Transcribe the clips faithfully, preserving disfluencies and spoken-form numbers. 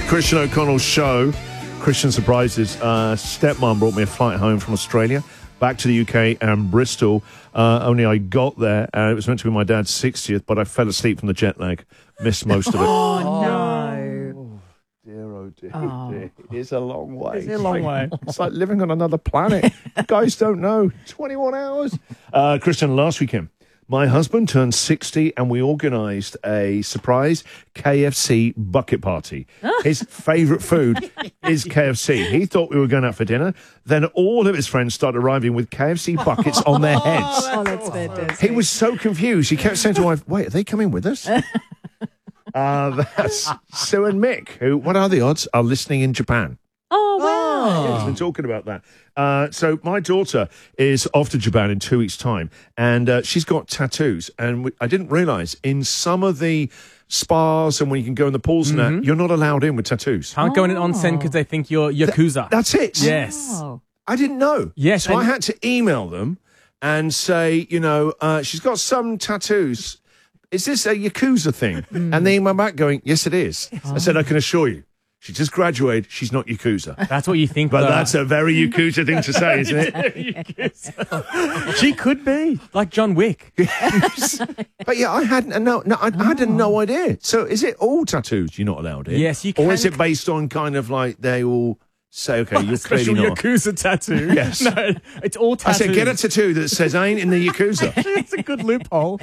Christian O'Connell's show. Christian Surprises. Uh, stepmom brought me a flight home from Australia, back to the U K and Bristol. Uh, only I got there, and it was meant to be my dad's sixtieth, but I fell asleep from the jet lag. Missed most of it. Oh, no. Oh, dear, oh, dear, oh. dear. It's a long way. It's a long way. It's like living on another planet. Guys don't know. twenty-one hours. Uh, Christian, last weekend, my husband turned sixty and we organised a surprise K F C bucket party. His favourite food is K F C. He thought we were going out for dinner. Then all of his friends started arriving with K F C buckets on their heads. Oh, that's fantastic. He was so confused. He kept saying to my wife, wait, are they coming with us? uh, that's Sue and Mick, who, what are the odds, are listening in Japan. Oh, wow. Yeah, he's been talking about that. Uh, so my daughter is off to Japan in two weeks' time, and uh, she's got tattoos. And we, I didn't realise, in some of the spas and when you can go in the pools and that, you're not allowed in with tattoos. Can't go in an onsen because they think you're Yakuza. Th- that's it. Yes. Oh. I didn't know. Yes, So I and- had to email them and say, you know, uh, she's got some tattoos. Is this a Yakuza thing? And they emailed back going, yes, it is. I said, I can assure you. She just graduated. She's not Yakuza. That's what you think. But though. that's a very Yakuza thing to say, isn't it? She could be like John Wick. But yeah, I had no, no I, I had no idea. So is it all tattoos you're not allowed in? Yes, you Or can- is it based on kind of like they all say, okay, you're clearly Special not. Yakuza tattoo. Yes. No, it's all I tattoos. said, get a tattoo that says I ain't in the Yakuza. It's a good loophole.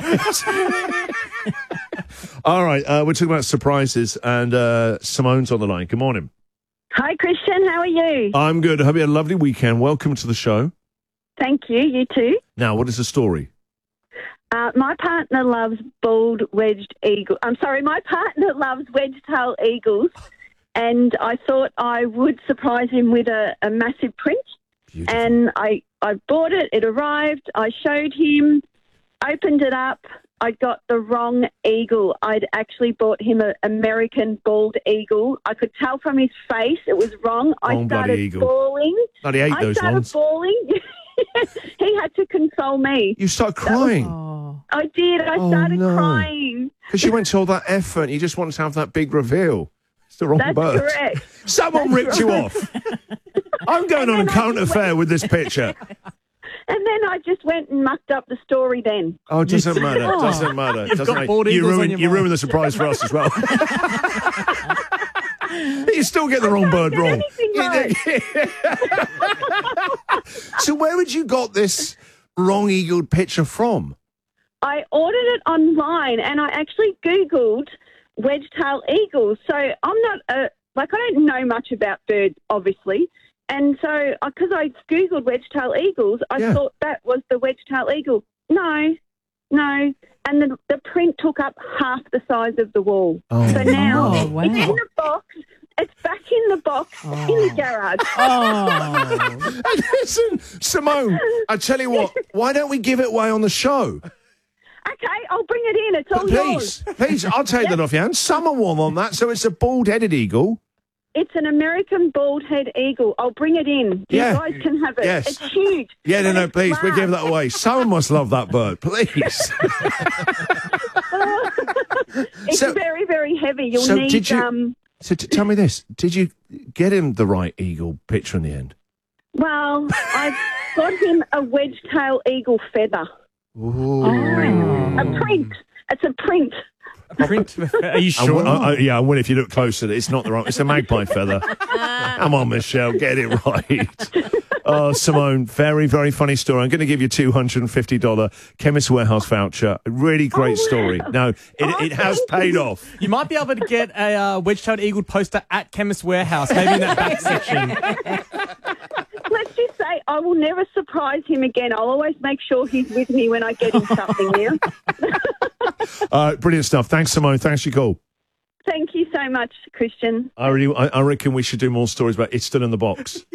All right, uh, we're talking about surprises, and uh, Simone's on the line. Good morning. Hi, Christian. How are you? I'm good. I hope you had a lovely weekend. Welcome to the show. Thank you. You too. Now, what is the story? Uh, my partner loves bald wedged eagle. I'm sorry, my partner loves wedge-tail eagles, and I thought I would surprise him with a, a massive print. Beautiful. And I, I bought it. It arrived. I showed him, opened it up. I got the wrong eagle. I'd actually bought him an American bald eagle. I could tell from his face it was wrong. Wrong I bloody started eagle. bawling. Bloody hate I those started ones. bawling. He had to console me. You start crying Oh. I did. I Oh, started no. crying. because you went to all that effort and you just wanted to have that big reveal. It's the wrong That's bird. correct. Someone That's ripped you right. off. I'm going on a then I current just affair with this picture. And then I just went and mucked up the story then. Oh, it doesn't matter. It Oh. doesn't matter. You've doesn't got matter. bald You eagles on ruined, your you mind. ruined the surprise for us as well. You still get the wrong bird get wrong. anything You think- So where had you got this wrong-eagled picture from? I ordered it online and I actually Googled wedge-tail eagles. So I'm not, a, like, I don't know much about birds, obviously. And so, because I Googled wedge-tail eagles, I Yeah. thought that was the wedge-tail eagle. No, no. And the, the print took up half the size of the wall. Oh, so now Oh, wow. it's in the box. It's back in the box in the garage. Oh. And listen, Simone, I tell you what, why don't we give it away on the show? Okay, I'll bring it in. It's all yours. Please, please, I'll take that off your hand. Someone warm on that, so it's a bald-headed eagle. It's an American bald head eagle. I'll bring it in. You Yeah. guys can have it. Yes. It's huge. Yeah, no, But no, it's please, we large. give that away. Someone must love that bird, please. It's So- very, very heavy. You'll so need did you- um So t- tell me this, did you get him the right eagle picture in the end? well, I got him a wedge tail eagle feather. Ooh. A print. It's a print. Print. Are you I sure? w- I- I- yeah, I will if you look closer. It's not the right. It's a magpie feather. Come on, Michelle, get it right. Oh, Simone, very, very funny story. I'm going to give you a two hundred fifty dollars Chemist Warehouse voucher. A really great Oh, story. wow. No, it, Oh, it has thank paid you. off. You might be able to get a uh, wedge-tailed eagle poster at Chemist Warehouse, maybe in that back section. Let's just say I will never surprise him again. I'll always make sure he's with me when I get him something new. Uh, brilliant stuff. Thanks, Simone. Thanks for your call. Thank you so much, Christian. I really, I, I reckon we should do more stories about it's still in the box.